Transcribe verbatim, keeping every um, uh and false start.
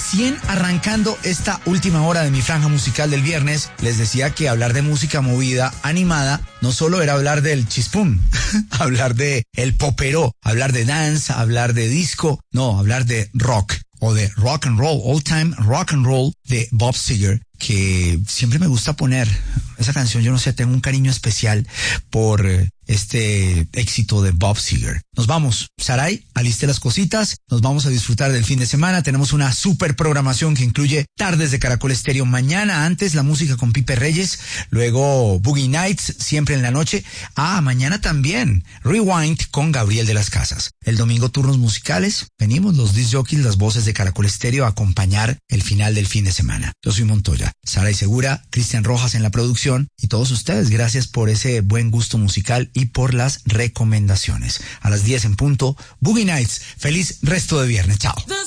Recién arrancando esta última hora de mi franja musical del viernes, les decía que hablar de música movida, animada, no solo era hablar del chispum, hablar de el popero, hablar de dance, hablar de disco, no, hablar de rock o de rock and roll, old time rock and roll de Bob Seger, que siempre me gusta poner esa canción. Yo no sé, tengo un cariño especial por este éxito de Bob Seger. Nos vamos, Saray, aliste las cositas, nos vamos a disfrutar del fin de semana. Tenemos una super programación que incluye tardes de Caracol Estéreo. Mañana antes la música con Pipe Reyes, luego Boogie Nights, siempre en la noche. Ah, mañana también Rewind con Gabriel de las Casas. El domingo turnos musicales, venimos los disc jockeys, las voces de Caracol Estéreo a acompañar el final del fin de semana. Yo soy Montoya, Saray Segura, Cristian Rojas en la producción y todos ustedes, gracias por ese buen gusto musical y por las recomendaciones. A las diez en punto, Boogie Nights. Feliz resto de viernes. Chao.